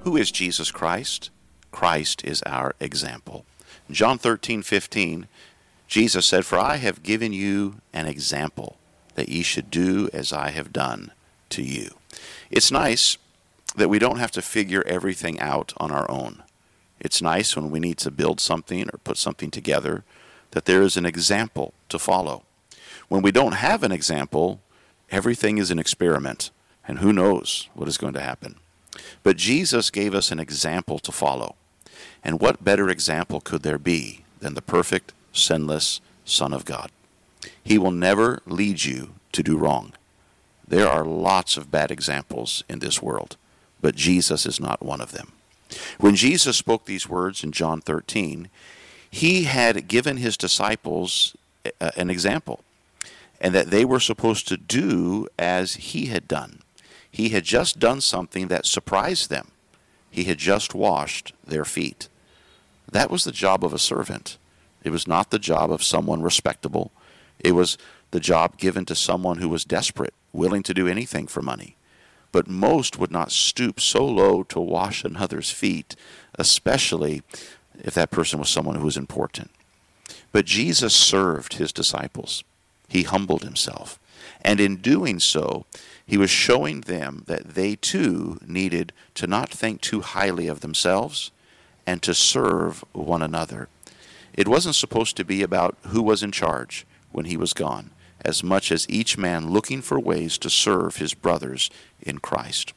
Who is Jesus Christ? Christ is our example. In John 13:15, Jesus said, "For I have given you an example, that ye should do as I have done to you." It's nice that we don't have to figure everything out on our own. It's nice when we need to build something or put something together that there is an example to follow. When we don't have an example, everything is an experiment, and who knows what is going to happen. But Jesus gave us an example to follow. And what better example could there be than the perfect, sinless Son of God? He will never lead you to do wrong. There are lots of bad examples in this world, but Jesus is not one of them. When Jesus spoke these words in John 13, he had given his disciples an example, and that they were supposed to do as he had done. He had just done something that surprised them. He had just washed their feet. That was the job of a servant. It was not the job of someone respectable. It was the job given to someone who was desperate, willing to do anything for money. But most would not stoop so low to wash another's feet, especially if that person was someone who was important. But Jesus served his disciples. He humbled himself. And in doing so, he was showing them that they too needed to not think too highly of themselves and to serve one another. It wasn't supposed to be about who was in charge when he was gone, as much as each man looking for ways to serve his brothers in Christ.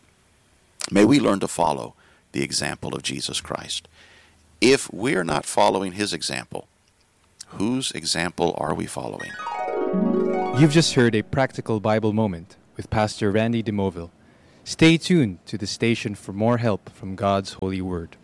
May we learn to follow the example of Jesus Christ. If we're not following his example, whose example are we following? You've just heard a practical Bible moment with Pastor Randy DeMoville. Stay tuned to the station for more help from God's holy word.